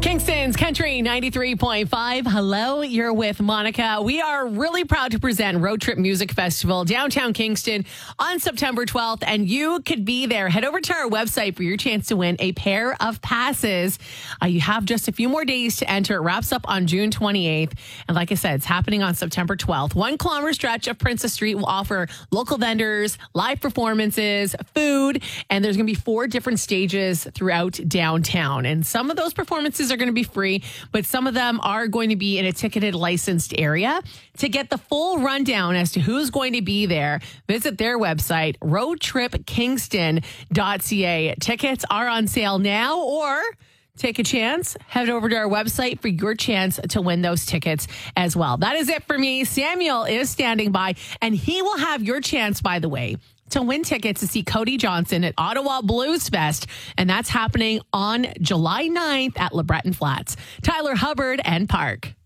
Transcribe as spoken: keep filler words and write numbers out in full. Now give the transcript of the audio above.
Kingston's Country ninety-three point five. Hello, you're with Monica. We are really proud to present Road Trip Music Festival downtown Kingston on September twelfth, and you could be there. Head over to our website for your chance to win a pair of passes. Uh, you have just a few more days to enter. It wraps up on June twenty-eighth, and like I said, it's happening on September twelfth. One kilometer stretch of Princess Street will offer local vendors, live performances, food, and there's going to be four different stages throughout downtown, and some of those performances are going to be free, but some of them are going to be in a ticketed licensed area. To get the full rundown as to who's going to be there, visit their website, road trip kingston dot c a. Tickets are on sale now, or take a chance. Head over to our website for your chance to win those tickets as well. That is it for me. Samuel is standing by, and he will have your chance, by the way, to win tickets to see Cody Johnson at Ottawa Blues Fest, and that's happening on July ninth at LeBreton Flats. Tyler Hubbard and Park.